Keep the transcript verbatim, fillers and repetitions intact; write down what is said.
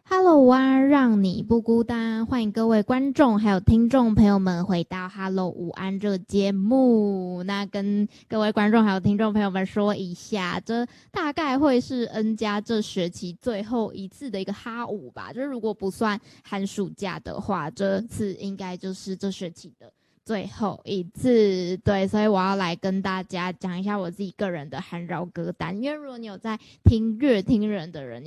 Hello 午安，让你不孤单，欢迎各位观众还有听众朋友们回到 Hello 午安这节目。那跟各位观众还有听众朋友们说一下，这大概会是 N 加这学期最后一次的一个哈五吧，就是如果不算寒暑假的话，这次应该就是这学期的最后一次。对，所以我要来跟大家讲一下我自己个人的韩饶歌单，因为如果你有在听乐听人的人，你